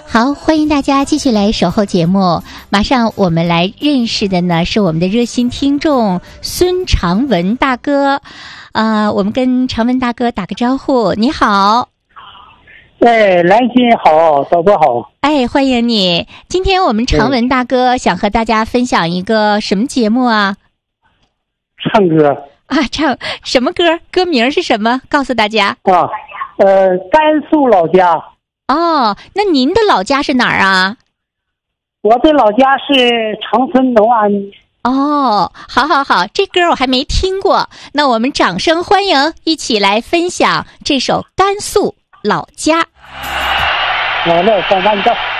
好，欢迎大家继续来守候节目。马上我们来认识的呢是我们的热心听众孙长文大哥。我们跟长文大哥打个招呼。你好。 兰心好，导播好。 欢迎你。今天我们长文大哥想和大家分享一个什么节目啊？ 唱歌唱什么歌？歌名是什么？告诉大家。 甘肃老家。 那您的老家是哪儿啊？ 我的老家是长春农安。 好，这歌我还没听过，那我们掌声欢迎，一起来分享这首《甘肃老家》。 好嘞，上班到。